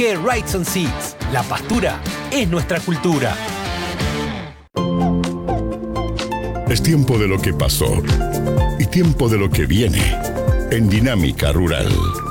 Que Rides and Seeds. La pastura es nuestra cultura. Es tiempo de lo que pasó y tiempo de lo que viene en Dinámica Rural.